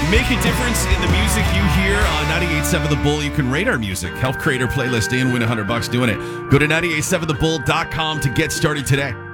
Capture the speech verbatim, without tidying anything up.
Make a difference in the music you hear on ninety-eight point seven The Bull. You can rate our music. Help create our playlist and win one hundred bucks doing it. Go to ninety-eight point seven the bull dot com to get started today.